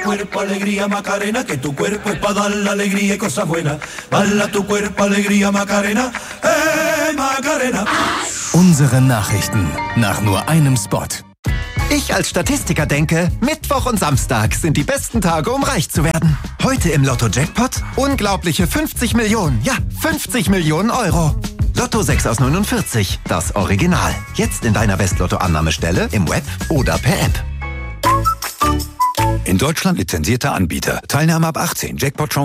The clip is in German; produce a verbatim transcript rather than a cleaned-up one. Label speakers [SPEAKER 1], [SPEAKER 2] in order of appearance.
[SPEAKER 1] Cuerpo, alegría, Macarena, que tu cuerpo es para dar la alegría y cosas buenas. Bala tu cuerpo, alegría, Macarena, eh, Macarena.
[SPEAKER 2] Unsere Nachrichten nach nur einem Spot.
[SPEAKER 3] Ich als Statistiker denke, Mittwoch und Samstag sind die besten Tage, um reich zu werden. Heute im Lotto-Jackpot unglaubliche fünfzig Millionen, ja, fünfzig Millionen Euro. Lotto sechs aus neunundvierzig, das Original. Jetzt in deiner West-Lotto-Annahmestelle, im Web oder per App.
[SPEAKER 4] In Deutschland lizenzierter Anbieter. Teilnahme ab achtzehn. Jackpot